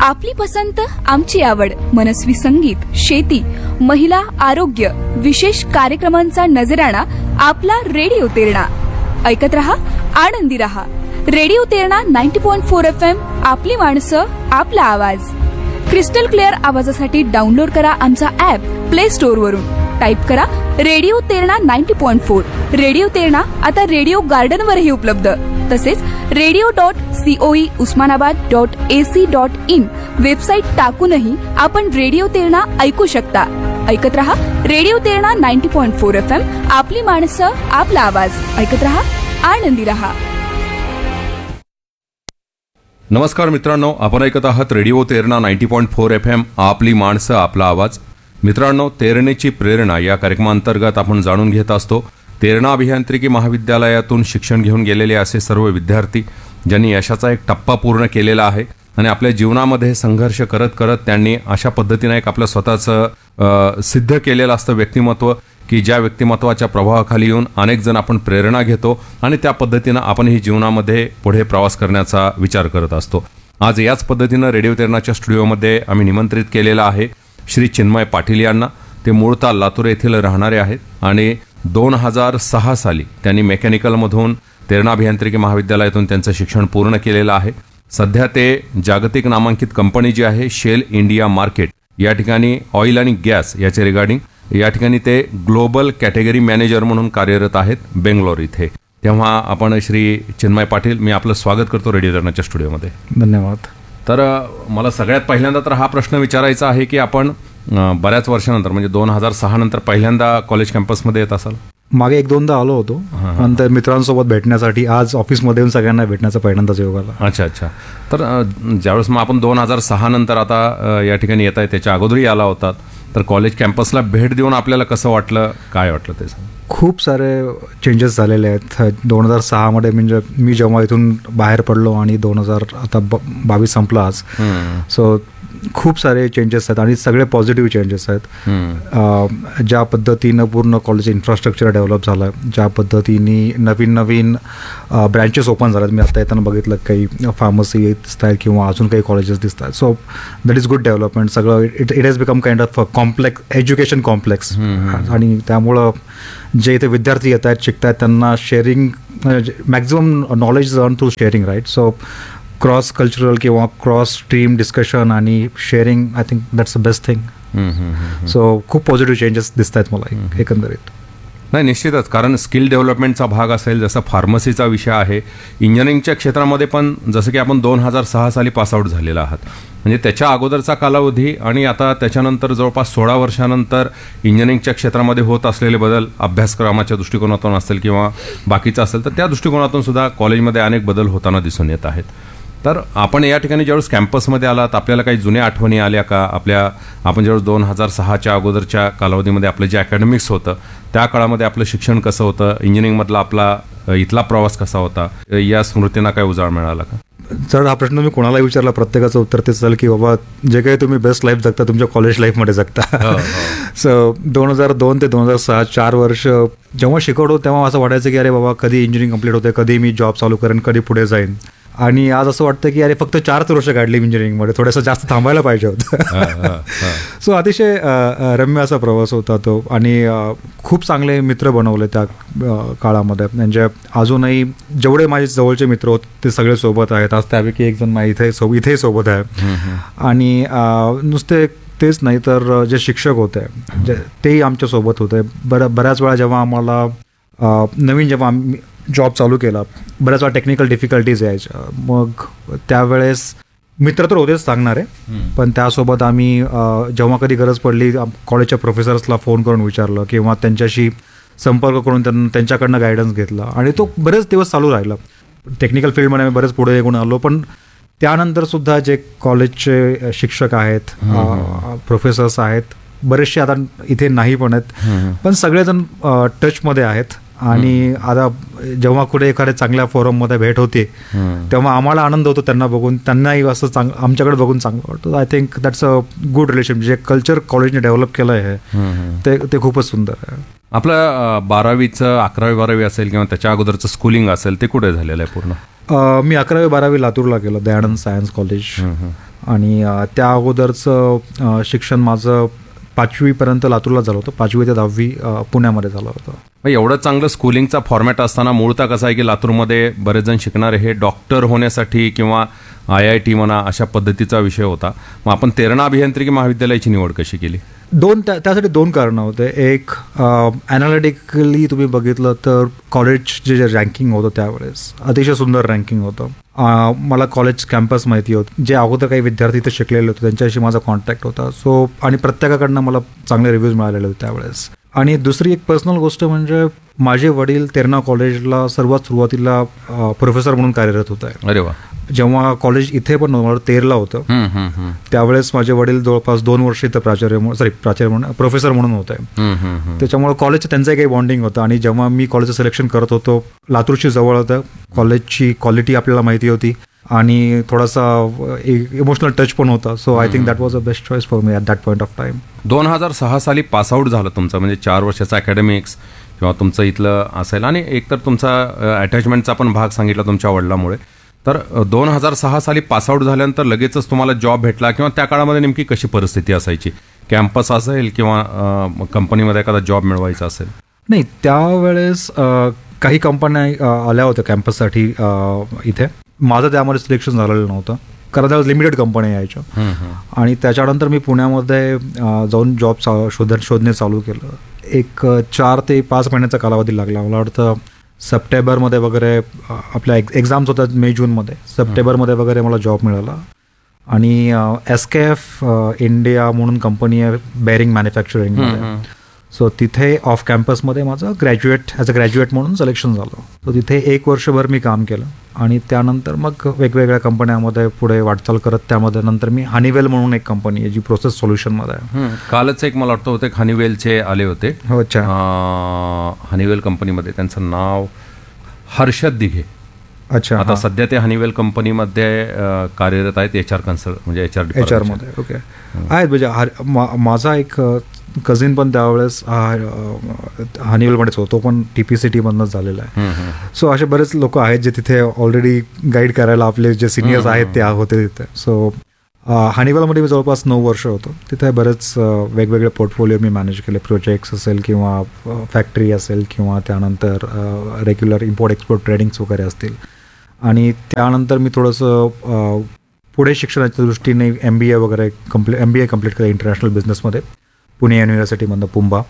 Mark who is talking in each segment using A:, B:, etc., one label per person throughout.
A: आपली पसंत आमची आवड, मनस्वी संगीत, शेती, महिला, आरोग्य, विशेष कार्यक्रमांचा नजराणा आपला रेडिओ तेरणा. ऐकत रहा, आनंदी रहा. Radio Terna 90.4 FM. आपली माणसं, आपला आवाज. क्रिस्टल क्लिअर आवाजासाठी डाउनलोड करा आमचा ऍप प्ले स्टोअर वरून. टाईप करा रेडिओ तेरणा 90.4. रेडिओ तेरणा आता रेडिओ गार्डन वरही उपलब्ध. तसेच radio.coe usmanabad.ac.in वेबसाईट टाकूनही आपण रेडिओ तेरणा ऐकू शकता. ऐकत रहा रेडिओ तेरणा 90.4 FM. आपली माणसं, आपला आवाज. ऐकत रहा, आनंदी रहा.
B: नमस्कार मित्रांनो, आपण ऐकत आहात रेडिओ तेरणा 90.4 FM. आपली माणसं, आपला आवाज. मित्रांनो, तेरणेची प्रेरणा या कार्यक्रमांतर्गत आपण जाणून घेत असतो तेरणा अभियांत्रिकी महाविद्यालयातून शिक्षण घेऊन गेलेले असे सर्व विद्यार्थी ज्यांनी यशाचा एक टप्पा पूर्ण केलेला आहे आणि आपल्या जीवनामध्ये संघर्ष करत करत त्यांनी अशा पद्धतीने एक आपलं स्वतःचं सिद्ध केलेलं असतं व्यक्तिमत्व की ज्या व्यक्तिमत्वाच्या प्रभावाखाली येऊन अनेक जण आपण प्रेरणा घेतो आणि त्या पद्धतीनं आपणही जीवनामध्ये पुढे प्रवास करण्याचा विचार करत असतो. आज याच पद्धतीनं रेडिओ तेरणाच्या स्टुडिओमध्ये आम्ही निमंत्रित केलेलं आहे श्री चिन्मय पाटील यांना. ते मूळतः लातूर येथील राहणारे आहेत आणि 2006 साली त्यांनी मेकॅनिकलमधून तेरणा अभियांत्रिकी महाविद्यालयातून त्यांचं शिक्षण पूर्ण केलेलं आहे. सध्या ते जागतिक नामांकित कंपनी जी आहे शेल इंडिया मार्केट या ठिकाणी ऑइल आणि गॅस याचे रिगार्डिंग या ठिकाणी ते ग्लोबल कॅटेगरी मॅनेजर म्हणून कार्यरत आहेत बेंगलोर इथे. तेव्हा आपण श्री चिन्मय पाटील, मी आपलं स्वागत करतो रेडिओ तेरणाच्या स्टुडिओमध्ये.
C: धन्यवाद.
B: तर मला सगळ्यात पहिल्यांदा तर हा प्रश्न विचारायचा आहे की आपण बऱ्याच वर्षानंतर म्हणजे 2006 नंतर पहिल्यांदा कॉलेज कॅम्पसमध्ये येत असाल.
C: मागे 1-2दा आलो होतो नंतर मित्रांसोबत भेटण्यासाठी. आज ऑफिसमध्ये येऊन सगळ्यांना भेटण्याचा पहिल्यांदाच योग आला.
B: अच्छा अच्छा. तर ज्यावेळेस मग आपण 2006 नंतर आता या ठिकाणी येत आहे, त्याच्या अगोदरही आला होतात, तर कॉलेज कॅम्पसला भेट देऊन आपल्याला कसं वाटलं, काय वाटलं ते सांग.
C: खूप सारे चेंजेस झालेले आहेत 2006 मध्ये. म्हणजे मी जेव्हा इथून बाहेर पडलो आणि 2022 संपला आज, सो खूप सारे चेंजेस आहेत आणि सगळे पॉझिटिव्ह चेंजेस आहेत. ज्या पद्धतीनं पूर्ण कॉलेज इन्फ्रास्ट्रक्चर डेव्हलप झालं, ज्या पद्धतीने नवीन ब्रँचेस ओपन झाल्यात. मी आता येताना बघितलं काही फार्मसी दिसत आहेत किंवा अजून काही कॉलेजेस दिसत आहेत. So that is good development. सगळं it has become kind of complex education complex. आणि त्यामुळं जे इथे विद्यार्थी येत आहेत, शिकत आहेत, त्यांना sharing, maximum knowledge earn through sharing, right. So cross cultural किंवा क्रॉस स्ट्रीम डिस्कशन आणि sharing, I think that's the best thing. So खूप पॉझिटिव्ह चेंजेस दिसत आहेत मला एकंदरीत.
B: नाही, निश्चितच. कारण स्किल डेव्हलपमेंटचा भाग असेल, जसं फार्मसीचा विषय आहे, इंजिनिअरिंगच्या क्षेत्रामध्ये पण जसं की आपण 2006 साली पासआउट झालेला आहात, म्हणजे त्याच्या अगोदरचा कालावधी आणि आता त्याच्यानंतर जवळपास 16 वर्षानंतर इंजिनिअरिंगच्या क्षेत्रामध्ये होत असलेले बदल, अभ्यासक्रमाच्या दृष्टिकोनातून असेल किंवा बाकीचं असेल, तर त्या दृष्टिकोनातून सुद्धा कॉलेजमध्ये अनेक बदल होताना दिसून येत आहेत. तर आपण या ठिकाणी ज्यावेळेस कॅम्पसमध्ये आलात, आपल्याला काही जुन्या आठवणी आल्या का? आपण ज्यावेळेस 2006च्या अगोदरच्या कालावधीमध्ये आपलं जे अकॅडमिक्स होतं त्या काळामध्ये आपलं शिक्षण कसं होतं, इंजिनिअरिंगमधला आपला इथला प्रवास कसा होता, या स्मृतींना काय उजाळ मिळाला का?
C: जर हा प्रश्न मी कोणाला विचारला, प्रत्येकाचं उत्तर तेच झालं की बाबा जे काही तुम्ही बेस्ट लाईफ जगता तुमच्या कॉलेज लाईफमध्ये जगता. सो 2002 ते 2006 4 वर्ष जेव्हा शिकवतो तेव्हा असं वाटायचं की अरे बाबा कधी इंजिनिअरिंग कंप्लीट होते, कधी मी जॉब चालू करेन, कधी पुढे जाईन. आणि आज असं वाटतं की अरे फक्त 4 वर्ष काढली इंजिनिअरिंगमध्ये, थोडंसं जास्त थांबायला पाहिजे होतं. सो अतिशय रम्य असा प्रवास होता तो. आणि खूप चांगले मित्र बनवले त्या काळामध्ये. म्हणजे अजूनही जेवढे माझे जवळचे मित्र होते ते सगळे सोबत आहेत. आज त्यापैकी एक जण इथेही सोबत आहे. आणि नुसते तेच नाही तर जे शिक्षक होते तेही आमच्यासोबत होते. बऱ्याच वेळा जेव्हा आम्हाला जेव्हा आम्ही जॉब चालू केला, बऱ्याच वेळा टेक्निकल डिफिकल्टीज यायच्या. मग त्यावेळेस मित्र तर होतेच सांगणारे, पण त्यासोबत आम्ही जेव्हा कधी गरज पडली कॉलेजच्या प्रोफेसर्सला फोन करून विचारलं किंवा त्यांच्याशी संपर्क करून त्यांच्याकडनं गायडन्स घेतला. आणि तो बरेच दिवस चालू राहिला. टेक्निकल फील्डमध्ये आम्ही बरेच पुढे निघून आलो, पण त्यानंतर सुद्धा जे कॉलेजचे शिक्षक आहेत, प्रोफेसर्स आहेत, बरेचसे आता इथे नाही पण आहेत, पण सगळेजण टचमध्ये आहेत. आणि आता जेव्हा कुठे एखाद्या चांगल्या फोरममध्ये भेट होते तेव्हा आम्हाला आनंद होतो त्यांना बघून, त्यांनाही असं आमच्याकडे बघून चांगलं वाटतं. I think that's a good relation. जे कल्चर कॉलेजने डेव्हलप केलं आहे ते खूपच सुंदर आहे.
B: आपलं 12वीचं 11वी-12वी असेल किंवा त्याच्या अगोदरचं स्कूलिंग असेल ते कुठे झालेलं आहे पूर्ण?
C: मी 11वी-12वी लातूरला केलं, दयानंद सायन्स कॉलेज. आणि त्या अगोदरचं शिक्षण माझं 5वीपर्यंत लातूरला झालं होतं. 5वी ते 10वी पुण्यामध्ये झालं होतं.
B: एवढं चांगलं स्कूलिंगचा फॉर्मॅट असताना मूळतः कसा आहे की लातूरमध्ये बरेच जण शिकणारे हे डॉक्टर होण्यासाठी किंवा IIT म्हणा अशा पद्धतीचा विषय होता. मग आपण तेरणा अभियांत्रिकी महाविद्यालयाची निवड कशी केली?
C: त्यासाठी दोन कारणं होते. एक, ॲनालिटिकली तुम्ही बघितलं तर कॉलेजचे जे रँकिंग होतं त्यावेळेस अतिशय सुंदर रँकिंग होतं. मला कॉलेज कॅम्पस माहिती होतं, जे अगोदर काही विद्यार्थी इथे शिकलेले होते त्यांच्याशी माझा कॉन्टॅक्ट होता. सो आणि प्रत्येकाकडनं मला चांगले रिव्ह्यूज मिळालेले होते त्यावेळेस. आणि दुसरी एक पर्सनल गोष्ट म्हणजे माझे वडील तेरणा कॉलेजला सर्वात सुरुवातीला प्रोफेसर म्हणून कार्यरत होते.
B: अरे वा.
C: जेव्हा कॉलेज इथे पण नव्हतं, तेरला होतं, त्यावेळेस माझे वडील जवळपास 2 वर्ष इथं प्रोफेसर म्हणून होते. त्याच्यामुळे कॉलेजचं त्यांचंही काही बॉन्डिंग होतं. आणि जेव्हा मी कॉलेजचं सिलेक्शन करत होतो, लातूरची जवळ होतं, कॉलेजची क्वालिटी आपल्याला माहिती होती आणि थोडासा इमोशनल टच पण होता. So I think that was a best choice for me at that point of time.
B: 2006 साली पासआउट झालं तुमचं, म्हणजे 4 वर्षाचं अकॅडमिक्स किंवा तुमचं इथलं असेल आणि एकतर तुमचा अटॅचमेंटचा पण भाग सांगितला तुमच्या वडिलांमुळे. तर 2006 साली पासआउट झाल्यानंतर लगेचच तुम्हाला जॉब भेटला किंवा त्या काळामध्ये नेमकी कशी परिस्थिती असायची? कॅम्पस असेल किंवा कंपनीमध्ये एखादा जॉब मिळवायचा असेल?
C: नाही, त्यावेळेस काही कंपन्या आल्या होत्या कॅम्पससाठी इथे. माझं त्यामध्ये सिलेक्शन झालेलं नव्हतं कारण त्यावेळेस लिमिटेड कंपन्या यायच्या. आणि त्याच्यानंतर मी पुण्यामध्ये जाऊन जॉब शोधणे चालू केलं. एक 4 ते 5 महिन्याचा कालावधी लागला. मला वाटतं सप्टेंबरमध्ये वगैरे आपल्या एक्झाम्स होतात मे-जूनमध्ये. सप्टेंबरमध्ये वगैरे मला जॉब मिळाला. आणि SKF इंडिया म्हणून कंपनी आहे बेअरिंग मॅन्युफॅक्चरिंगमध्ये. सो तिथे ऑफ कॅम्पसमध्ये माझं ॲज अ ग्रॅज्युएट म्हणून सिलेक्शन झालं. सो तिथे 1 वर्षभर मी काम केलं आणि त्यानंतर मग वेगवेगळ्या कंपन्यामध्ये पुढे वाटचाल करत त्यामध्ये नंतर मी हनीवेल म्हणून एक कंपनी आहे जी प्रोसेस सोल्युशनमध्ये आहे.
B: कालच एक मला वाटतं होते हनीवेलचे आले होते.
C: हो, अच्छा.
B: हनीवेल कंपनीमध्ये त्यांचं नाव हर्षद दिघे.
C: अच्छा.
B: आता सध्या ते हनीवेल कंपनीमध्ये कार्यरत आहेत HR
C: मध्ये. ओके. आहेत म्हणजे माझा एक कझिन पण त्यावेळेस हनीवेलमध्येच होतो, तो पण TPCT मधनंच झालेला आहे. सो असे बरेच लोक आहेत जे तिथे ऑलरेडी गाईड करायला आपले जे सिनियर्स आहेत ते होते तिथे. सो हनीवेलमध्ये मी जवळपास 9 वर्ष होतो. तिथे बरेच वेगवेगळे पोर्टफोलिओ मी मॅनेज केले. प्रोजेक्ट्स असेल किंवा फॅक्टरी असेल किंवा त्यानंतर रेग्युलर इम्पोर्ट एक्सपोर्ट ट्रेडिंग्स वगैरे असतील. आणि त्यानंतर मी थोडंसं पुढे शिक्षणाच्या दृष्टीने MBA वगैरे कम्प्लीट केलं इंटरनॅशनल बिझनेसमध्ये पुणे युनिव्हर्सिटीमधनं पुंबा.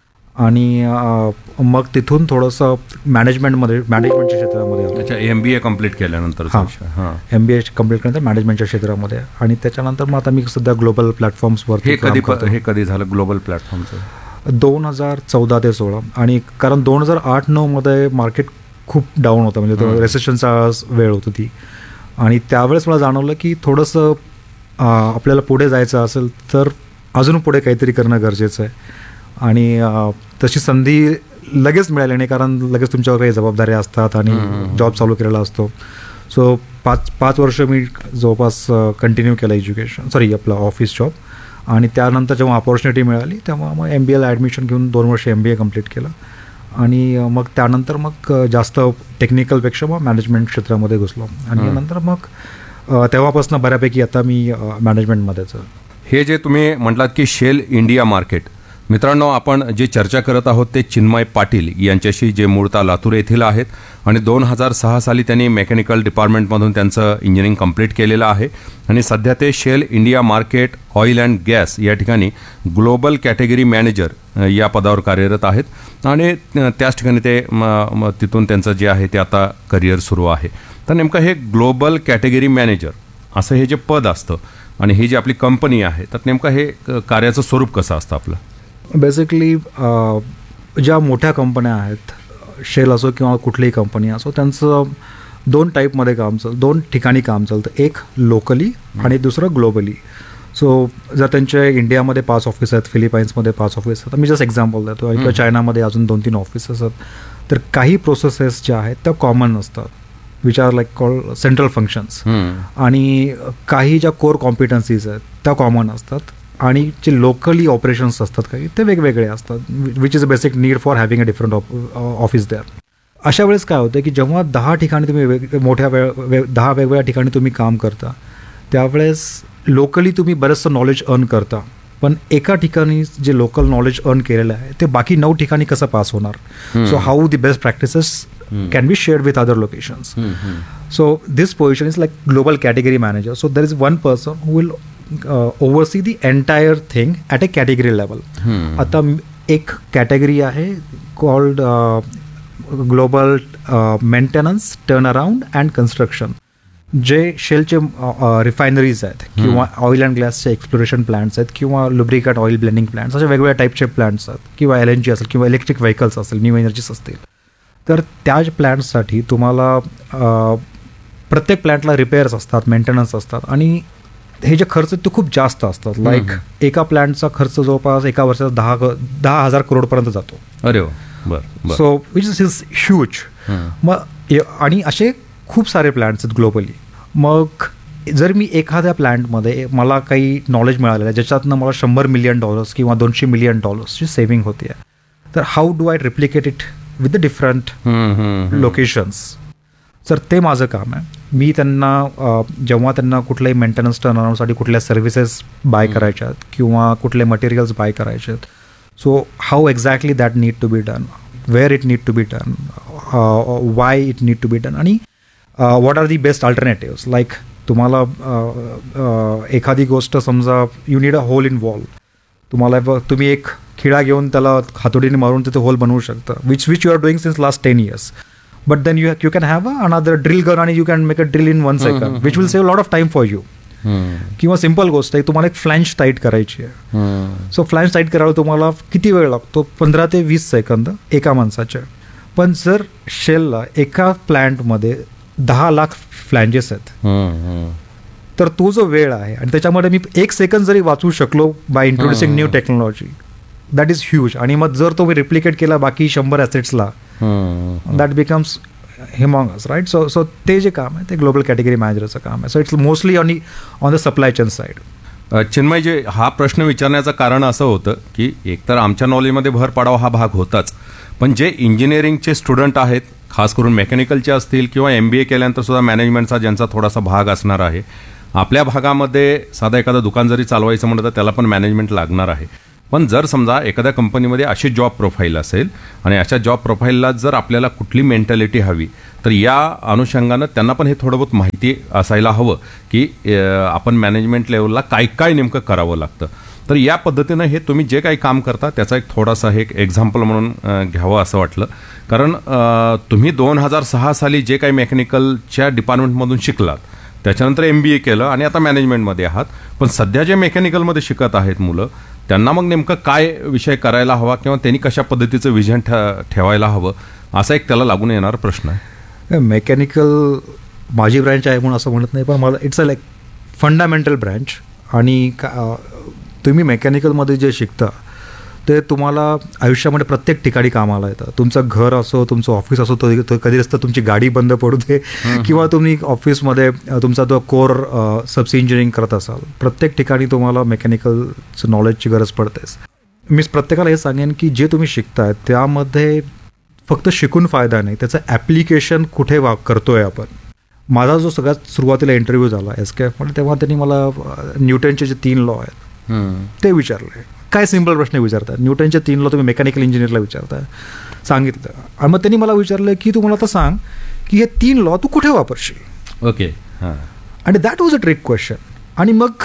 C: आणि मग तिथून थोडंसं मॅनेजमेंटच्या क्षेत्रामध्ये आलं.
B: अच्छा, MBA कम्प्लीट केल्यानंतर?
C: MBA कम्प्लीट केल्यानंतर मॅनेजमेंटच्या क्षेत्रामध्ये. आणि त्याच्यानंतर मग आता मी सध्या ग्लोबल प्लॅटफॉर्म्सवर.
B: हे कधी झालं ग्लोबल प्लॅटफॉर्मचं?
C: 2014 ते 16. आणि कारण 2008-9 मध्ये मार्केट खूप डाऊन होतं, म्हणजे तो रेसेशनचा वेळ होती ती. आणि त्यावेळेस मला जाणवलं की थोडंसं आपल्याला पुढे जायचं असेल तर अजून पुढे काहीतरी करणं गरजेचं आहे. आणि तशी संधी लगेच मिळाली नाही कारण लगेच तुमच्यावर काही जबाबदाऱ्या असतात आणि जॉब चालू केलेला असतो. सो 5 वर्ष मी जवळपास कंटिन्यू केलं आपला ऑफिस जॉब. आणि त्यानंतर जेव्हा अपॉर्च्युनिटी मिळाली तेव्हा मग MBAला ॲडमिशन घेऊन 2 वर्ष MBA कम्प्लीट केलं. आणि मग त्यानंतर मग जास्त टेक्निकलपेक्षा मग मॅनेजमेंट क्षेत्रामध्ये घुसलो. आणि नंतर मग तेव्हापासून बऱ्यापैकी आता मी मॅनेजमेंटमध्येच.
B: हे जे तुम्ही म्हटलात की शेल इंडिया मार्केट, मित्रांनो आपण जे चर्चा करत आहोत ते चिन्मय पाटील यांच्याशी, जे मूळतः लातूर येथील आहेत आणि 2006 साली त्यांनी मेकॅनिकल डिपार्टमेंटमधून त्यांचं इंजिनिअरिंग कंप्लीट केलेलं आहे. आणि सध्या ते shell India market oil and gas या ठिकाणी ग्लोबल कॅटेगरी मॅनेजर या पदावर कार्यरत आहेत. आणि त्याच ठिकाणी ते तिथून त्यांचं जे आहे ते आता करिअर सुरू आहे. तर नेमकं हे ग्लोबल कॅटेगरी मॅनेजर असं हे जे पद असतं आणि ही जी आपली कंपनी आहे तर नेमकं हे कार्याचं स्वरूप कसं असतं आपलं?
C: बेसिकली ज्या मोठ्या कंपन्या आहेत, शेल असो किंवा कुठलीही कंपनी असो, त्यांचं 2 टाईपमध्ये काम चालतं, 2 ठिकाणी काम चालतं. एक लोकली आणि दुसरं ग्लोबली. सो जर त्यांचे इंडियामध्ये 5 ऑफिस आहेत, फिलिपाईन्समध्ये 5 ऑफिस आहेत, मी जस्ट एक्झाम्पल देतो, किंवा चायनामध्ये अजून 2-3 ऑफिसेस आहेत, तर काही प्रोसेसेस ज्या आहेत त्या कॉमन असतात, which are like called central functions, आणि काही ज्या कोर कॉम्पिटन्सीज आहेत त्या कॉमन असतात, आणि जे लोकली ऑपरेशन्स असतात काही ते वेगवेगळे असतात, which is a basic need for having a different office there. अशा वेळेस काय होतं की जेव्हा 10 ठिकाणी तुम्ही 10 वेगवेगळ्या ठिकाणी तुम्ही काम करता, त्यावेळेस लोकली तुम्ही बरंचसं नॉलेज अर्न करता, पण एका ठिकाणी जे लोकल नॉलेज अर्न केलेलं आहे ते बाकी 9 ठिकाणी कसं पास होणार. So how the best practices can be shared with other locations. So this position is like global category manager. So there is one person who will ओव्हरसी the entire thing at a category level. आता एक category आहे called global maintenance, turn around and construction, जे शेलचे refineries आहेत किंवा oil and गॅसचे exploration plants आहेत किंवा लुब्रिकंट ऑइल ब्लेंडिंग प्लांट्स, अशा वेगवेगळ्या टाईपचे प्लांट्स आहेत, किंवा LNG असेल किंवा इलेक्ट्रिक व्हेकल्स असेल, न्यू एनर्जीज असतील. तर त्या प्लांट्ससाठी तुम्हाला प्रत्येक प्लांटला रिपेअर्स असतात, मेंटेनन्स असतात, आणि हे जे खर्च ते खूप जास्त असतात. लाईक एका प्लांटचा खर्च जवळपास एका वर्षात 10,000 करोडपर्यंत जातो.
B: अरे वा.
C: So which is huge. मग आणि असे खूप सारे प्लांट्स आहेत ग्लोबली. मग जर मी एखाद्या प्लांटमध्ये मला काही नॉलेज मिळालेलं आहे ज्याच्यातनं मला $100 मिलियन किंवा $200 मिलियन ची सेव्हिंग होती आहे, तर how do I replicate it with the different locations. तर ते माझं काम आहे. मी त्यांना जेव्हा त्यांना कुठल्याही मेंटेनन्स टर्नअराउंडसाठी कुठल्या सर्व्हिसेस बाय करायच्या आहेत किंवा कुठले मटेरियल्स बाय करायचे आहेत, so how exactly that need to be done, wear it need to be done, why it need to be done, आणि what are the best alternatives. Like तुम्हाला एखादी गोष्ट समजा you need a whole in wall, तुम्ही एक खिळा घेऊन त्याला हातोडीने मारून तिथे होल बनवू शकता, which you R doing since last 10 years. But then you can have another drill gun and you can make a drill in 1 second, which will save a lot of time for you. किंवा simple गोष्ट आहे, तुम्हाला एक flange tight करायची आहे. So flange tight करायला तुम्हाला किती वेळ लागतो? 15 ते 20 सेकंद एका माणसाच्या. पण जर शेलला एका प्लांटमध्ये 10 लाख फ्लॅंजेस आहेत, तर तो जो वेळ आहे आणि त्याच्यामध्ये मी 1 सेकंद जरी वाचवू शकलो bye introducing new technology, that is huge. आणि मग जर तो मी रिप्लिकेट केला बाकी 100 ॲसेट्सला, दॅट बिकम्स हिमॉंगस, राईट. सो ते जे काम आहे ते ग्लोबल कॅटेगरी मॅनेजरचं काम आहे. So it's mostly on the supply chain side.
B: Chinmay, हा प्रश्न विचारण्याचं कारण असं होतं की एकतर आमच्या नॉलेजमध्ये भर पाडावा हा भाग होताच, पण जे इंजिनिअरिंगचे स्टुडंट आहेत, खास करून मेकॅनिकलचे असतील किंवा MBA केल्यानंतर सुद्धा मॅनेजमेंटचा ज्यांचा थोडासा भाग असणार आहे, आपल्या भागामध्ये साधा एखादं दुकान जरी चालवायचं म्हणलं तर त्याला पण मॅनेजमेंट लागणार आहे. पण जर समजा एखाद्या कंपनीमध्ये अशी जॉब प्रोफाईल असेल आणि अशा जॉब प्रोफाईलला जर आपल्याला कुठली मेंटॅलिटी हवी, तर या अनुषंगानं त्यांना पण हे थोडं बहुत माहिती असायला हवं की आपण मॅनेजमेंट लेवलला काय काय नेमकं करावं लागतं. तर या पद्धतीनं हे तुम्ही जे काही काम करता त्याचा एक थोडासा हे एक एक्झाम्पल म्हणून घ्यावं असं वाटलं. कारण तुम्ही 2006 साली जे काही मेकॅनिकलच्या डिपार्टमेंटमधून शिकलात, त्याच्यानंतर MBA केलं आणि आता मॅनेजमेंटमध्ये आहात, पण सध्या जे मेकॅनिकलमध्ये शिकत आहेत मुलं, त्यांना मग नेमकं काय विषय करायला हवा किंवा त्यांनी कशा पद्धतीचं विजन ठेवायला हवं, असा एक त्याला लागून येणारा प्रश्न आहे.
C: मेकॅनिकल माझी ब्रँच आहे म्हणून असं म्हणत नाही, पण मला it's a like fundamental branch. आणि तुम्ही मेकॅनिकलमध्ये जे शिकता ते तुम्हाला आयुष्यामध्ये प्रत्येक ठिकाणी कामाला येतं. तुमचं घर असो, तुमचं ऑफिस असो, तो कधी असतं तुमची गाडी बंद पडू दे, किंवा तुम्ही ऑफिसमध्ये तुमचा तो कोर सबसी इंजिनिअरिंग करत असाल, प्रत्येक ठिकाणी तुम्हाला मेकॅनिकलचं नॉलेजची गरज पडतेच. मी प्रत्येकाला हे सांगेन की जे तुम्ही शिकताय त्यामध्ये फक्त शिकून फायदा नाही, त्याचं ॲप्लिकेशन कुठे करतोय आपण. माझा जो सगळ्यात सुरुवातीला इंटरव्ह्यू झाला SKF मध्ये, तेव्हा त्यांनी मला न्यूटनचे जे 3 लॉ आहेत ते विचारले. काय सिम्पल प्रश्न विचारतात, न्यूटनचे 3 लॉ तुम्ही मेकॅनिकल इंजिनिअरला विचारताय, सांगितलं. आणि मग त्यांनी मला विचारलं की तू मला आता सांग की हे 3 लॉ तू कुठे वापरशील.
B: ओके.
C: आणि that was a trick question. आणि मग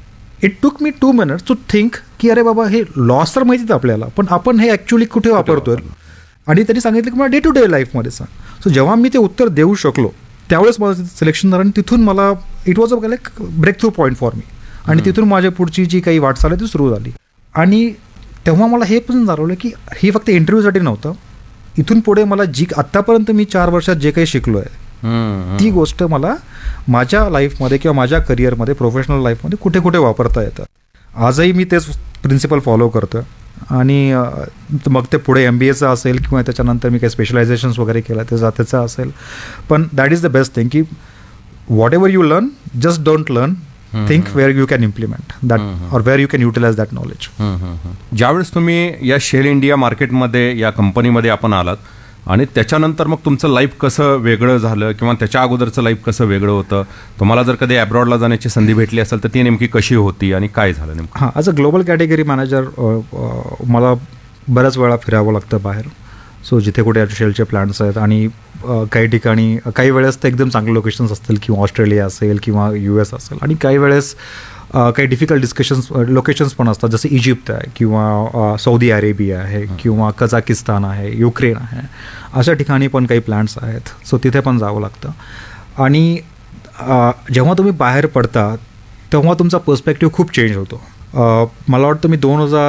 C: it took me 2 minutes to think की अरे बाबा हे लॉस तर माहितीच आपल्याला, पण आपण हे ॲक्च्युली कुठे वापरतोय. आणि त्यांनी सांगितलं की मला डे टू डे लाईफमध्ये सांग. सो जेव्हा मी ते उत्तर देऊ शकलो त्यावेळेस माझं सिलेक्शन झालं, आणि तिथून मला it was a like break through point for me. आणि तिथून माझ्या पुढची जी काही वाटचाल आहे ती सुरू झाली. आणि तेव्हा मला हे पण जाणवलं की हे फक्त इंटरव्ह्यूसाठी नव्हतं, इथून पुढे मला जी आत्तापर्यंत मी 4 वर्षात जे काही शिकलो आहे ती गोष्ट मला माझ्या लाईफमध्ये किंवा माझ्या करिअरमध्ये, प्रोफेशनल लाईफमध्ये कुठे कुठे वापरता येतं. आजही मी तेच प्रिन्सिपल फॉलो करतो. आणि मग ते पुढे MBAचं असेल किंवा त्याच्यानंतर मी काही स्पेशलायझेशन्स वगैरे केलं त्याचं असेल. पण that is the best thing की what ever you learn just don't learn, think where you can implement that or where you can utilise that knowledge.
B: ज्यावेळेस तुम्ही या शेल इंडिया मार्केटमध्ये या कंपनीमध्ये आपण आलात आणि त्याच्यानंतर मग तुमचं लाईफ कसं वेगळं झालं किंवा त्याच्या अगोदरचं लाईफ कसं वेगळं होतं, तुम्हाला जर कधी अब्रॉडला जाण्याची संधी भेटली असेल तर ती नेमकी कशी होती आणि काय झालं नेमकं?
C: हां, as a global category manager मला बऱ्याच वेळा फिरावं लागतं बाहेर. सो जिथे कुठे शेलचे प्लांट्स आहेत आणि काही ठिकाणी काही वेळेस तर एकदम चांगले लोकेशन्स असतील किंवा ऑस्ट्रेलिया असेल किंवा US असेल, आणि काही वेळेस काही डिफिकल्ट लोकेशन्स पण असतात, जसं इजिप्त आहे किंवा सौदी अरेबिया आहे किंवा कझाकिस्तान आहे, युक्रेन आहे, अशा ठिकाणी पण काही प्लांट्स आहेत. सो तिथे पण जावं लागतं. आणि जेव्हा तुम्ही बाहेर पडता तेव्हा तुमचा पर्स्पेक्टिव्ह खूप चेंज होतो. मला वाटतं मी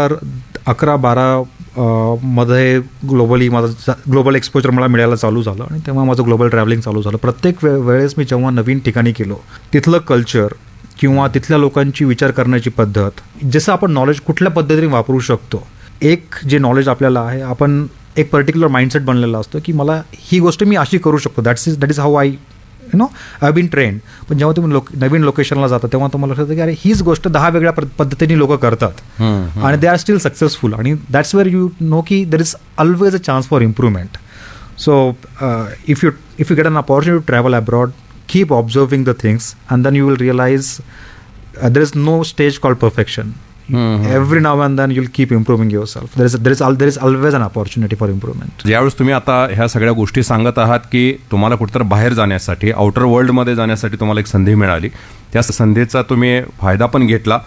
C: 2011-12 मध्ये ग्लोबली माझं ग्लोबल एक्सपोजर मला मिळायला चालू झालं आणि तेव्हा माझं ग्लोबल ट्रॅव्हलिंग चालू झालं. प्रत्येक वेळेस मी जेव्हा नवीन ठिकाणी गेलो तिथलं कल्चर किंवा तिथल्या लोकांची विचार करण्याची पद्धत, जसं आपण नॉलेज कुठल्या पद्धतीने वापरू शकतो, एक जे नॉलेज आपल्याला आहे, आपण एक पर्टिक्युलर माइंडसेट बनलेला असतो की मला ही गोष्ट मी अशी करू शकतो. That is how I have bin trend. पण जेव्हा तुम्ही नवीन लोकेशनला जाता तेव्हा तुम्हाला लक्षात येतं की अरे हीच गोष्ट 10 वेगळ्या पद्धतीने लोक करतात आणि दे आर स्टील सक्सेसफुल. आणि दॅट्स वेअर यू नो की there is always a chance for improvement. So if you get an opportunity to travel abroad, keep observing the things and then you will realize there is no stage called perfection. Every now and then you'll keep improving yourself. There is always an opportunity for improvement.
B: ज्यावेळेस तुम्ही आता ह्या सगळ्या गोष्टी सांगत आहात की तुम्हाला कुठेतरी बाहेर जाण्यासाठी, आउटर वर्ल्डमध्ये जाण्यासाठी तुम्हाला एक संधी मिळाली, त्या संधीचा तुम्ही फायदा पण घेतला,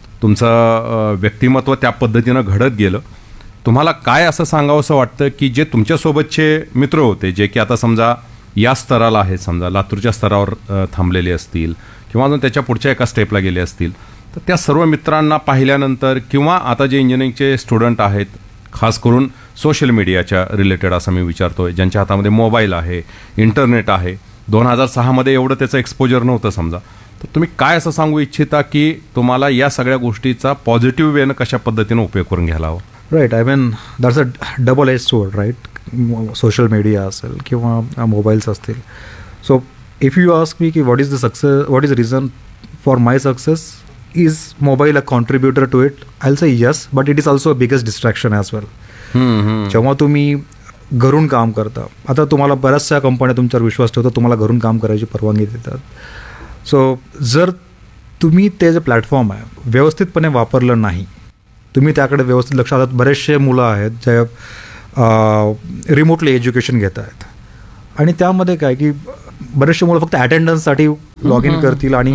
B: तुमचं व्यक्तिमत्व त्या पद्धतीनं घडत गेलं. तुम्हाला काय असं सांगावंसं वाटतं की जे तुमच्यासोबतचे मित्र होते, जे की आता समजा या स्तराला आहेत, समजा लातूरच्या स्तरावर थांबलेले असतील किंवा अजून त्याच्या पुढच्या एका स्टेपला गेले असतील, तर त्या सर्व मित्रांना पाहिल्यानंतर किंवा आता जे इंजिनिअरिंगचे स्टुडंट आहेत, खास करून सोशल मीडियाच्या रिलेटेड असं मी विचारतोय, ज्यांच्या हातामध्ये मोबाईल आहे, इंटरनेट आहे, 2006 एवढं त्याचं एक्सपोजर नव्हतं समजा, तर तुम्ही काय असं सांगू इच्छिता की तुम्हाला या सगळ्या गोष्टीचा पॉझिटिव्ह वेनं कशा पद्धतीनं उपयोग करून घ्यायला हवा?
C: Right, I mean that's a double edge sword, right. Social media असेल किंवा मोबाईल्स असतील. So if you ask me की what is reason for my success, is mobile a कॉन्ट्रीब्युटर to it? I will say yes, but it is also a biggest distraction as वेल. जेव्हा तुम्ही घरून काम करता, आता तुम्हाला बऱ्याचशा कंपन्या तुमच्यावर विश्वास ठेवतात, तुम्हाला घरून काम करायची परवानगी देतात. सो जर तुम्ही ते जे प्लॅटफॉर्म आहे व्यवस्थितपणे वापरलं नाही, तुम्ही त्याकडे व्यवस्थित लक्ष, आता बरेचसे मुलं आहेत जे रिमोटली एज्युकेशन घेत आहेत आणि त्यामध्ये काय की बरेचसे मुलं फक्त अटेंडन्ससाठी लॉग इन करतील आणि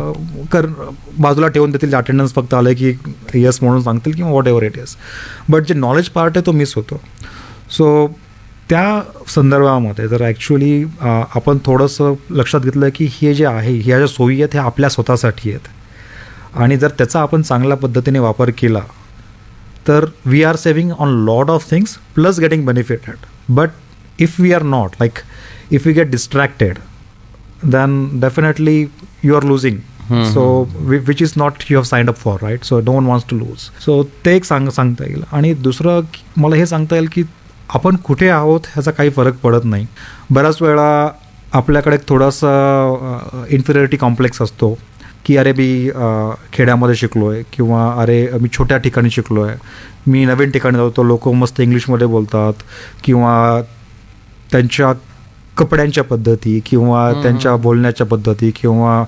C: बाजूला ठेवून देतील, अटेंडन्स फक्त आलं की यस म्हणून सांगतील किंवा what ever it is, but जे नॉलेज पार्ट आहे तो मिस होतो. सो त्या संदर्भामध्ये जर ॲक्च्युली आपण थोडंसं लक्षात घेतलं की हे जे आहे, ह्या ज्या सोयी आहेत ह्या आपल्या स्वतःसाठी आहेत आणि जर त्याचा आपण चांगल्या पद्धतीने वापर केला तर we R saving on lot of things plus getting benefited. But if we R not, like if we get distracted, then definitely you are losing. So which is not you have signed up for, right? So no one wants to lose. So ते एक सांगता येईल. आणि दुसरं मला हे सांगता येईल की आपण कुठे आहोत ह्याचा काही फरक पडत नाही. बऱ्याच वेळा आपल्याकडे थोडासा इन्फिरियरिटी कॉम्प्लेक्स असतो की अरे मी खेड्यामध्ये शिकलो आहे किंवा अरे मी छोट्या ठिकाणी शिकलो आहे, मी नवीन ठिकाणी जातो, लोक मस्त इंग्लिशमध्ये बोलतात किंवा त्यांच्या कपड्यांच्या पद्धती किंवा त्यांच्या बोलण्याच्या पद्धती किंवा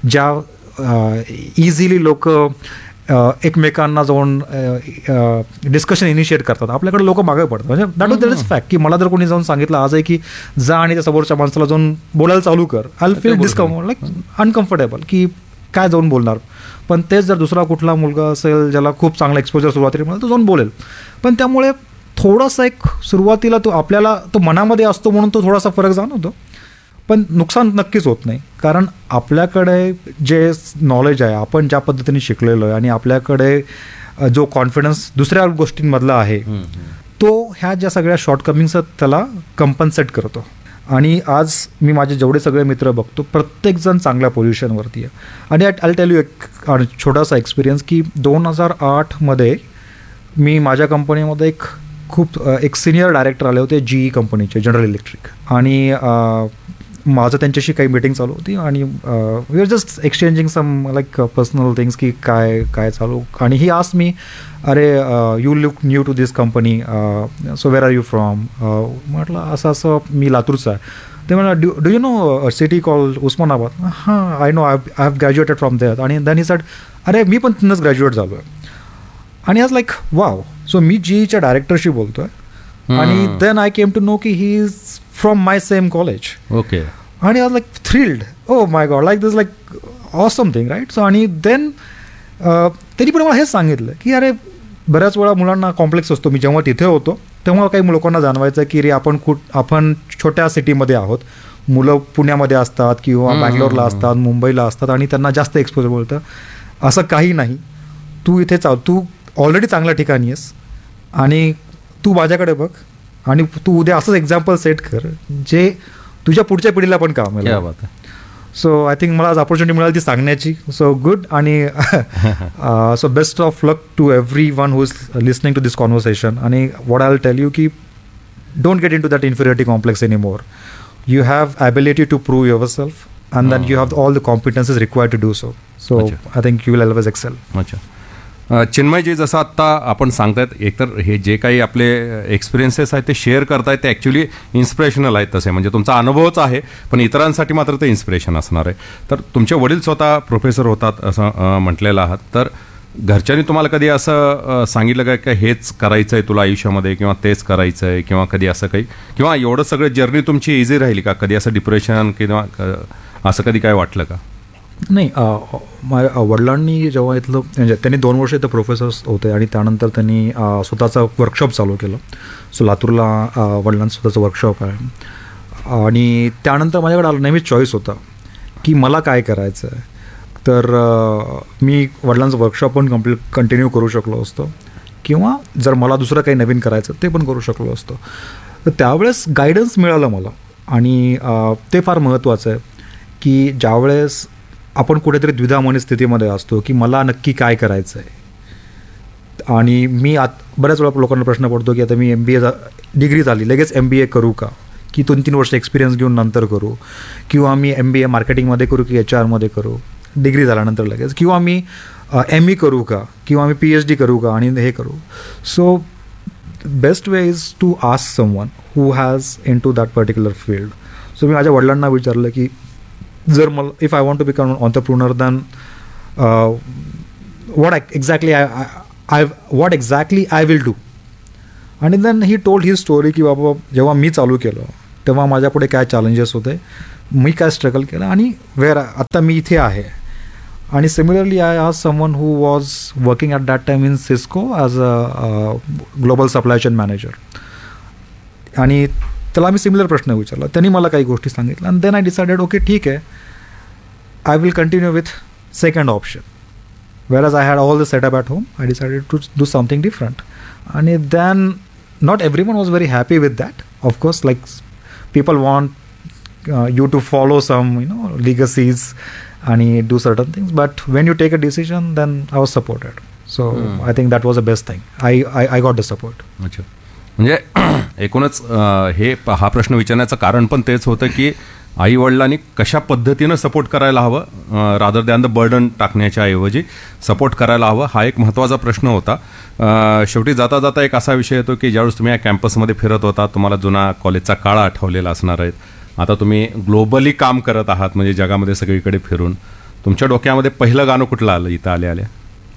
C: ज्या इझिली लोक एकमेकांना जाऊन डिस्कशन इनिशिएट करतात, आपल्याकडे लोक मागे पडतात. म्हणजे दॅट इज फॅक्ट की मला जर कोणी जाऊन सांगितलं आज आहे की जा आणि त्या समोरच्या माणसाला जाऊन बोलायला चालू कर, आय फील लाईक अनकम्फर्टेबल की काय जाऊन बोलणार. पण तेच जर दुसरा कुठला मुलगा असेल ज्याला खूप चांगला एक्सपोजर सुरुवातीला मिळेल तो जाऊन बोलेल. पण त्यामुळे थोडासा एक सुरुवातीला तो आपल्याला तो मनामध्ये असतो म्हणून तो थोडासा फरक जाणवतो, पण नुकसान नक्कीच होत नाही. कारण आपल्याकडे जे नॉलेज आहे, आपण ज्या पद्धतीने शिकलेलो आहे आणि आपल्याकडे जो कॉन्फिडन्स दुसऱ्या गोष्टींमधला आहे तो ह्या ज्या सगळ्या शॉर्टकमिंग्स आहेत त्याला कंपन्सेट करतो. आणि आज मी माझे जेवढे सगळे मित्र बघतो प्रत्येकजण चांगल्या पोझिशनवरती आहे. आणि आय टेल यू एक छोटासा एक्सपिरियन्स की 2008 मध्ये मी माझ्या कंपनीमध्ये एक सिनियर डायरेक्टर आले होते GE कंपनीचे, जनरल इलेक्ट्रिक, आणि माझं त्यांच्याशी काही मीटिंग चालू होती आणि we R just exchanging some like personal things की काय चालू. आणि ही आस्क्ड मी, अरे you look new to this company, so where R you from. म्हटलं असं मी लातूरचा आहे. ते म्हणा, do you know city called Osmanabad. हां, I know, I have graduated from there. आणि देन ही सेड, अरे मी पण तिथूनच ग्रॅज्युएट झालो आहे. आणि आज लाईक वाव, सो मी GEच्या डायरेक्टरशी बोलतोय. आणि then I came to know की he is from my same college.
B: Okay.
C: आणि आज like thrilled, oh my God, like this like awesome thing, right. So आणि देन त्यांनी पण मला हेच सांगितलं की अरे बऱ्याच वेळा मुलांना कॉम्प्लेक्स असतो. मी जेव्हा तिथे होतो तेव्हा काही लोकांना जाणवायचं की रे आपण छोट्या सिटीमध्ये आहोत, मुलं पुण्यामध्ये असतात किंवा बँगलोरला असतात, मुंबईला असतात, आणि त्यांना जास्त एक्सपोजर बोलतं. असं काही नाही, तू इथे तू ऑलरेडी चांगल्या ठिकाणी आहेस आणि तू माझ्याकडे बघ आणि तू उद्या असंच एक्झाम्पल सेट कर जे तुझ्या पुढच्या पिढीला पण काम आहे. सो आय थिंक मला आज ऑपॉर्च्युनिटी मिळाली ती सांगण्याची. So good. आणि so best of luck to every one who is listening to this conversation. आणि what I will tail you की don't get in to that inferiority complex any more. You have ability to prove your self and then you have all the कॉम्पिटन्सेस required to do so. So I think you will always Excel.
B: अच्छा. चिन्मयजी, जसं आत्ता आपण सांगतायत, एकतर हे जे काही आपले एक्सपिरियन्सेस आहेत ते शेअर करतायत ते ॲक्च्युली इन्स्पिरेशनल आहेत. तसे म्हणजे तुमचा अनुभवच आहे, पण इतरांसाठी मात्र ते इन्स्पिरेशन असणार आहे. तर तुमचे वडील स्वतः प्रोफेसर होतात असं म्हटलेलं आहात, तर घरच्यांनी तुम्हाला कधी असं सांगितलं का की हेच करायचं आहे तुला आयुष्यामध्ये, किंवा तेच करायचं आहे, किंवा कधी असं काही, किंवा एवढं सगळं जर्नी तुमची इझी राहिली का? कधी असं डिप्रेशन किंवा असं कधी काय वाटलं का?
C: नाही, माझ्या वडिलांनी जेव्हा इथलं म्हणजे त्यांनी 2 वर्ष इथं प्रोफेसर्स होते आणि त्यानंतर त्यांनी स्वतःचं वर्कशॉप चालू केलं. सो लातूरला वडिलांचं स्वतःचं वर्कशॉप आहे. आणि त्यानंतर माझ्याकडे नेहमीच चॉईस होता की मला काय करायचं आहे. तर मी वडिलांचं वर्कशॉप पण कंटिन्यू करू शकलो असतो, किंवा जर मला दुसरं काही नवीन करायचं ते पण करू शकलो असतो. तर त्यावेळेस गायडन्स मिळालं मला, आणि ते फार महत्त्वाचं आहे की ज्यावेळेस आपण कुठेतरी द्विधा स्थितीमध्ये असतो की मला नक्की काय करायचं आहे. आणि मी बऱ्याच वेळा लोकांना प्रश्न पडतो की आता मी MBA डिग्री झाली लगेच MBA करू का, की 2-3 वर्ष एक्सपिरियन्स घेऊन नंतर करू, किंवा मी MBA मार्केटिंगमध्ये करू की HR करू डिग्री झाल्यानंतर लगेच, किंवा मी ME करू का, किंवा मी PhD करू का आणि हे करू. So best way is to ask someone who has in to that particular field. So मी माझ्या वडिलांना विचारलं की जर मला if I want to become ऑन्टरप्रुनर then what exactly I will do. आणि then he told he story की बाबा जेव्हा मी चालू केलं तेव्हा माझ्यापुढे काय चॅलेंजेस होते, मी काय स्ट्रगल केलं, आणि आत्ता मी इथे आहे. आणि सिमिलरली आय आज someone who was working at that time in Cisco as a global supply chain manager. आणि त्याला मी सिमिलर प्रश्न विचारला, त्यांनी मला काही गोष्टी सांगितल्या. आणि देन आय डिसाइडेड ओके ठीक आहे, I will continue with second option. whereas I had all the setup at home, I decided to do something different. And then not everyone was very happy with that. Of course, like people want you to follow some legacies and do certain things, but when you take a decision, then I was supported. So I think that was the best thing. I got the support.
B: अच्छा. म्हणजे एकूणच हा प्रश्न विचारण्याचं कारण पण तेच होतं की आई वडिलांनी कशा पद्धतीनं सपोर्ट करायला हवं, रादर दॅन द बर्डन टाकण्याच्या ऐवजी सपोर्ट करायला हवं, हा एक महत्त्वाचा प्रश्न होता. शेवटी जाता जाता एक असा विषय येतो की ज्यावेळेस तुम्ही या कॅम्पसमध्ये फिरत होता, तुम्हाला जुना कॉलेजचा काळ आठवलेला असणार आहे. आता तुम्ही ग्लोबली काम करत आहात, म्हणजे जगामध्ये सगळीकडे फिरून. तुमच्या डोक्यामध्ये पहिलं गाणं कुठलं आलं इथं आल्या आल्या?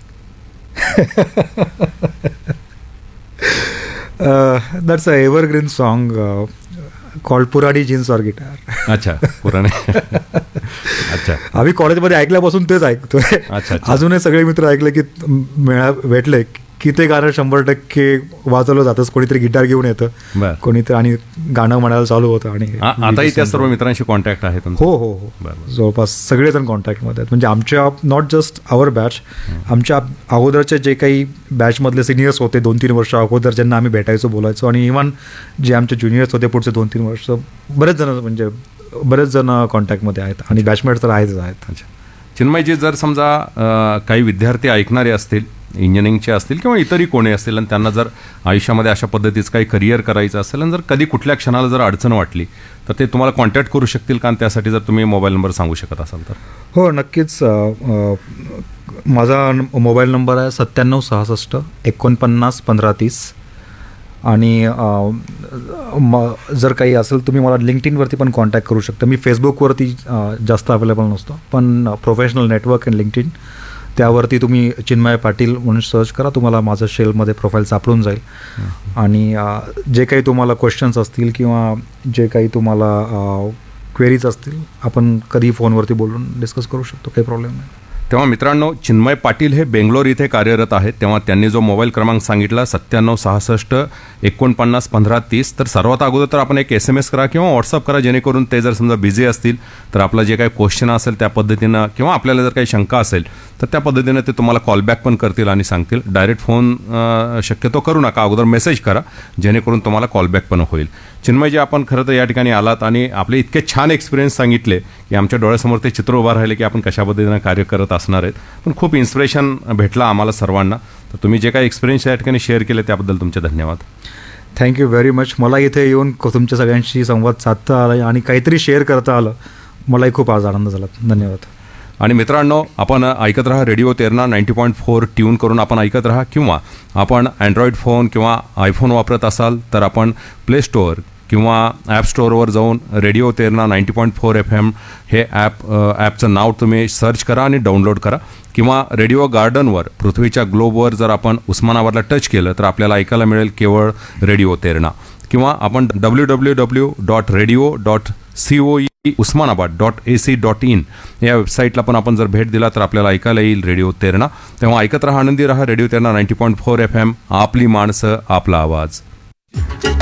C: That's an evergreen song called पुराणी जीन्स और गिटार.
B: अच्छा, पुराणे. अच्छा,
C: आम्ही कॉलेजमध्ये ऐकल्यापासून तेच ऐकतोय.
B: अच्छा.
C: अजूनही सगळे मित्र ऐकले की भेटले की ते गाणं 100% वाजवलं जातंच. कोणीतरी गिटार घेऊन येतं, कोणीतरी आणि गाणं म्हणायला चालू होतं. आणि
B: आता त्या सर्व मित्रांशी कॉन्टॅक्ट आहे तुमचा?
C: हो हो हो, जवळपास सगळेजण कॉन्टॅक्टमध्ये आहेत. म्हणजे आमच्या नॉट जस्ट आवर बॅच, आमच्या अगोदरचे जे काही बॅचमधले सिनियर्स होते 2-3 वर्ष अगोदर, ज्यांना आम्ही भेटायचो बोलायचो, आणि इव्हन जे आमचे ज्युनियर्स होते पुढचे 2-3 वर्ष, बरेच जण कॉन्टॅक्टमध्ये आहेत, आणि बॅचमेट तर आहेतच आहेत.
B: अच्छा. चिन्मयजी, जर समजा काही विद्यार्थी ऐकणारे असतील इंजिनिअरिंगचे असतील किंवा इतरही कोणी असतील आणि त्यांना जर आयुष्यामध्ये अशा पद्धतीचं काही करिअर करायचं असेल आणि जर कधी कुठल्या क्षणाला जर अडचण वाटली तर ते तुम्हाला कॉन्टॅक्ट करू शकतील का, आणि त्यासाठी जर तुम्ही मोबाईल नंबर सांगू शकत असाल तर?
C: हो, नक्कीच. माझा मोबाईल नंबर आहे 9766 49 1530. आणि जर काही असेल तुम्ही मला लिंक्डइनवरती पण कॉन्टॅक्ट करू शकता. मी फेसबुकवरती जास्त अवेलेबल नसतो, पण प्रोफेशनल नेटवर्क अँड लिंक्डइन त्यावरती तुम्ही चिन्मय पाटील म्हणून सर्च करा, तुम्हाला माझं शेलमध्ये प्रोफाईल सापडून जाईल. आणि जे काही तुम्हाला क्वेश्चन्स असतील किंवा जे काही तुम्हाला क्वेरीज असतील आपण कधी फोनवरती बोलून डिस्कस करू शकतो, काही प्रॉब्लेम नाही.
B: तेव्हा मित्रांनो, चिन्मय पाटील हे बेंगलोर इथे कार्यरत आहेत. तेव्हा त्यांनी जो मोबाईल क्रमांक सांगितला 9766 49 1530, तर सर्वात अगोदर तर आपण एक SMS करा किंवा व्हॉट्सअप करा, जेणेकरून ते जर समजा बिझी असतील तर आपलं जे काही क्वेश्चन असेल त्या पद्धतीनं किंवा आपल्याला जर काही शंका असेल तर त्या पद्धतीनं ते तुम्हाला कॉलबॅक पण करतील आणि सांगतील. डायरेक्ट फोन शक्यतो करू नका, अगोदर मेसेज करा, जेणेकरून तुम्हाला कॉलबॅक पण होईल. चिन्मयजी, आपण खरं तर या ठिकाणी आलात आणि आपले इतके छान एक्सपिरियन्स सांगितले की आमच्या डोळ्यासमोर ते चित्र उभं राहिले की आपण कशा पद्धतीनं कार्य करत असणार आहेत. पण खूप इन्स्पिरेशन भेटला आम्हाला सर्वांना. तर तुम्ही जे काही एक्सपिरियन्स या ठिकाणी शेअर केले त्याबद्दल तुमचे धन्यवाद.
C: Thank you very much. मला इथे येऊन तुमच्या सगळ्यांशी संवाद साधता आला आणि काहीतरी शेअर करता आलं, मलाही खूप आज आनंद झाला. धन्यवाद.
B: आणि मित्रांनो, आपण ऐकत राहा रेडिओ तेरणा 90.4 ट्यून करून आपण ऐकत राहा, किंवा आपण अँड्रॉइड फोन किंवा आयफोन वापरत असाल तर आपण प्ले स्टोअर किंवा ॲप स्टोअरवर जाऊन रेडिओ तेरणा 90.4 FM हे ॲपचं नाव तुम्ही सर्च करा आणि डाउनलोड करा. किंवा रेडिओ गार्डनवर पृथ्वीच्या ग्लोबवर जर आपण उस्मानाबादला टच केलं तर आपल्याला ऐकायला मिळेल केवळ रेडिओ तेरणा. किंवा आपण www.radio.coe-usmanabad.ac.in या वेबसाईटला पण आपण जर भेट दिला तर आपल्याला ऐकायला येईल रेडिओ तेरणा. तेव्हा ऐकत राहा, आनंदी रहा. रेडिओ तेरणा 90.4 FM, आपली माणसं, आपला आवाज.